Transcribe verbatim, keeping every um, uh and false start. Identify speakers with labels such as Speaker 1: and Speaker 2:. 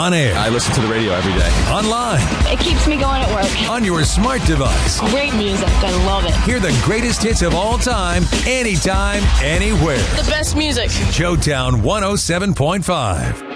Speaker 1: On air.
Speaker 2: I listen to the radio every day.
Speaker 1: Online.
Speaker 3: It keeps me going at work.
Speaker 1: On your smart device.
Speaker 3: Great music. I love it.
Speaker 1: Hear the greatest hits of all time, anytime, anywhere.
Speaker 4: The best music.
Speaker 1: Joetown one oh seven point five.